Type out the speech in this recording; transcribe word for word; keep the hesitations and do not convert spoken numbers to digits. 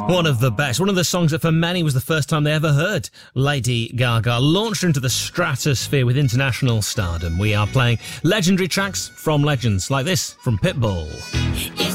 One of the best. One of the songs that for many was the first time they ever heard Lady Gaga. Launched into the stratosphere with international stardom. We are playing legendary tracks from legends like this from Pitbull.